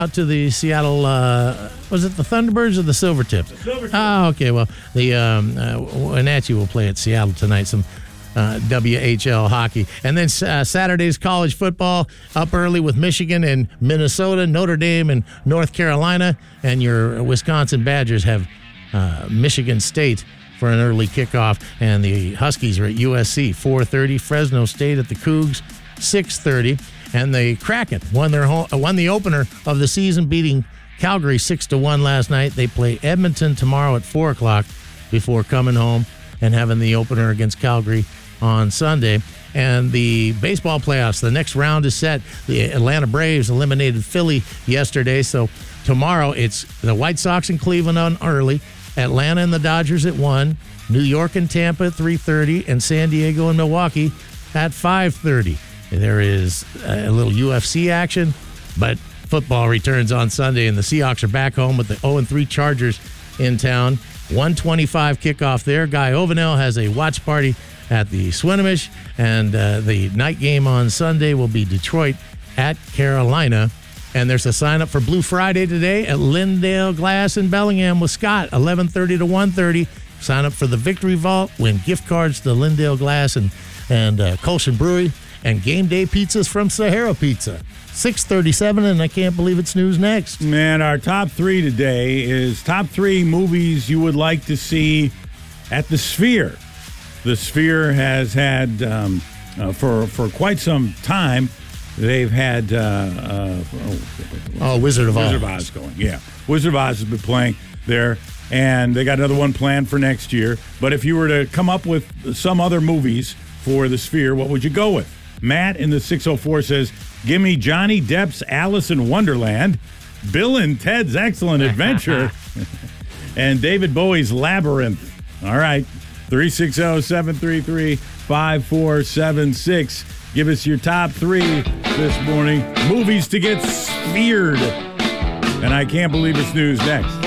out to the Seattle, was it the Thunderbirds or the Silvertips? Silvertips. Oh, okay. Well, the Wenatchee will play at Seattle tonight, some WHL hockey. And then Saturday's college football up early with Michigan and Minnesota, Notre Dame and North Carolina. And your Wisconsin Badgers have Michigan State for an early kickoff. And the Huskies are at USC, 4:30. Fresno State at the Cougs, 6:30. And the Kraken won the opener of the season, beating Calgary 6-1 last night. They play Edmonton tomorrow at 4 o'clock before coming home and having the opener against Calgary on Sunday. And the baseball playoffs, the next round is set. The Atlanta Braves eliminated Philly yesterday. So tomorrow it's the White Sox in Cleveland on early, Atlanta and the Dodgers at 1, New York and Tampa at 3:30, and San Diego and Milwaukee at 5:30. There is a little UFC action, but football returns on Sunday, and the Seahawks are back home with the 0-3 Chargers in town. 1:25 kickoff there. Guy Ovanell has a watch party at the Swinomish, and the night game on Sunday will be Detroit at Carolina. And there's a sign-up for Blue Friday today at Lindale Glass in Bellingham with Scott, 11:30 to 1:30. Sign up for the Victory Vault, win gift cards to Lindale Glass and Colson Brewery, and game day pizzas from Sahara Pizza. 6:37, and I can't believe it's news next. Man, our top 3 today is top 3 movies you would like to see at the Sphere. The Sphere has had, for quite some time, they've had... Wizard of Oz. Wizard of Oz going, yeah. Wizard of Oz has been playing there, and they got another one planned for next year. But if you were to come up with some other movies for the Sphere, what would you go with? Matt in the 604 says, give me Johnny Depp's Alice in Wonderland, Bill and Ted's Excellent Adventure, and David Bowie's Labyrinth. All right, 360-733-5476. Give us your top 3 this morning. Movies to get sphered. And I can't believe it's news next.